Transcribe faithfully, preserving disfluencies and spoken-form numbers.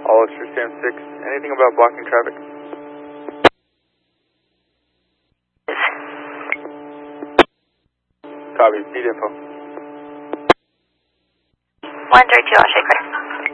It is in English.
All Ulster Sam six, anything about blocking traffic? Copy, need info. one three two, I'll shake